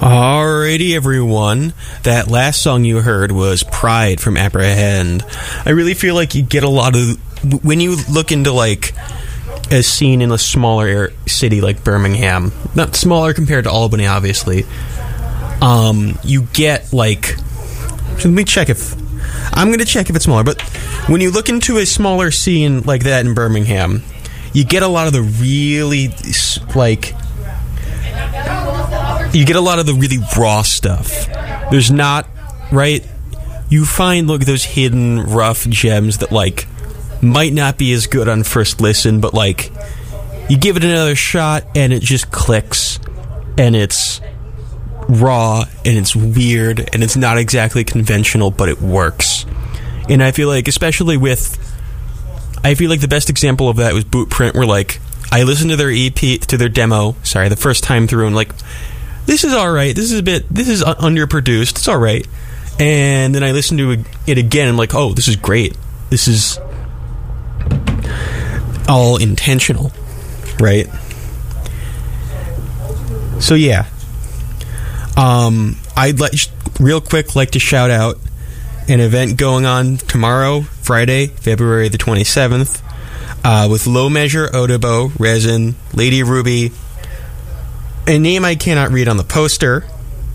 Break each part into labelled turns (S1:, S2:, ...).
S1: Alrighty, everyone. That last song you heard was Pride from Apprehend. I really feel like you get a lot of... When you look into, like, a scene in a smaller city like Birmingham, not smaller compared to Albany, obviously, you get, like... Let me check if... I'm going to check if it's smaller, but when you look into a smaller scene like that in Birmingham, you get a lot of the really, like... You get a lot of the really raw stuff. There's not, right? You find, look, those hidden, rough gems that, like, might not be as good on first listen, but, like, you give it another shot and it just clicks, and it's raw, and it's weird, and it's not exactly conventional, but it works. And I feel like, especially with... I feel like the best example of that was Bootprint, where, like, I listened to their EP, to their demo, the first time through, and, like... This is alright. This is underproduced. It's alright. And then I listened to it again and I'm like, oh, this is great. This is all intentional, right? So yeah. I'd real quick like to shout out an event going on tomorrow, Friday, February the 27th, with Low Measure, Odobo, Resin, Lady Ruby, a name I cannot read on the poster,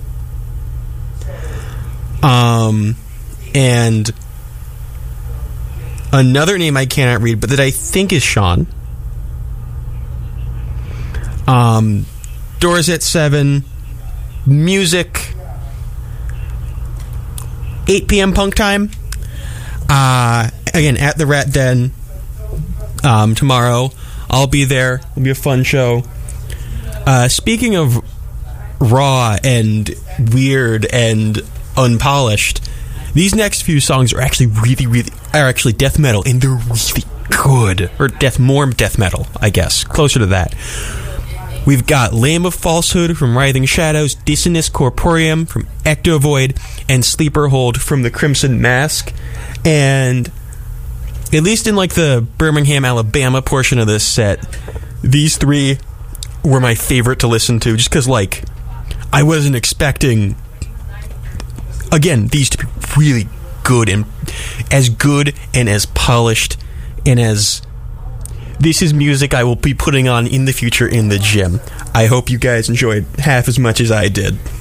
S1: and another name I cannot read, but that I think is Sean. Doors at 7, music, 8 p.m. punk time. Again, at the Rat Den tomorrow. I'll be there. It'll be a fun show. Speaking of raw and weird and unpolished, these next few songs are actually actually death metal, and they're really good. Or more death metal, I guess. Closer to that. We've got Lamb of Falsehood from Writhing Shadows, Dissonus Corporeum from Ectovoid, and Sleeper Hold from the Crimson Mask. And at least in, like, the Birmingham, Alabama portion of this set, these three were my favorite to listen to, just because, like, I wasn't expecting, again, these to be really good and as polished and as... This is music I will be putting on in the future in the gym. I hope you guys enjoyed half as much as I did.